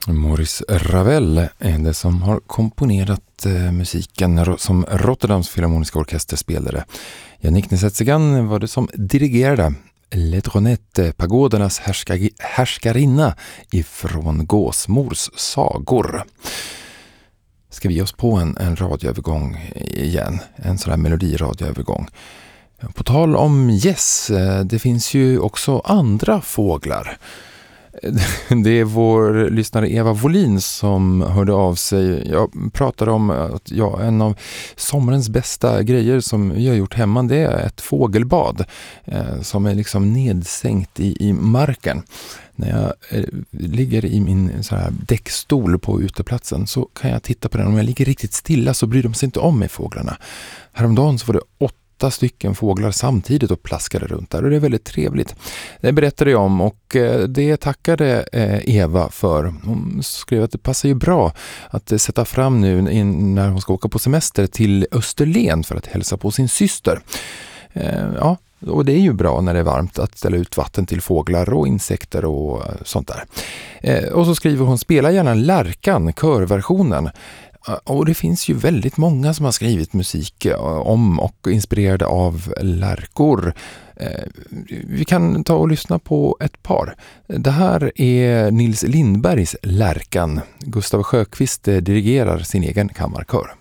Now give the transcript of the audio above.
Maurice Ravel är det som har komponerat musiken som Rotterdams Filharmoniska Orkester spelade. Yannick Nézet-Séguin var det som dirigerade Ledronette, pagodernas härskarinna ifrån Gåsmors sagor. Ska vi ge oss på en radioövergång igen, en sån här melodiradioövergång. På tal om gäss, det finns ju också andra fåglar. Det är vår lyssnare Eva Wåhlin som hörde av sig. Jag pratade om att en av sommarens bästa grejer som vi har gjort hemma, det är ett fågelbad som är liksom nedsänkt i marken. När jag ligger i min så här däckstol på uteplatsen så kan jag titta på den. Om jag ligger riktigt stilla så bryr de sig inte om mig, fåglarna. Häromdagen så var det 8 stycken fåglar samtidigt och plaskade runt där, och det är väldigt trevligt. Det berättade jag om, och det tackade Eva för. Hon skrev att det passar ju bra att sätta fram nu när hon ska åka på semester till Österlen för att hälsa på sin syster. Ja, och det är ju bra när det är varmt att ställa ut vatten till fåglar och insekter och sånt där. Och så skriver hon: spela gärna Lärkan, körversionen. Och det finns ju väldigt många som har skrivit musik om och inspirerade av lärkor. Vi kan ta och lyssna på ett par. Det här är Nils Lindbergs Lärkan. Gustav Sjöqvist dirigerar sin egen kammarkör.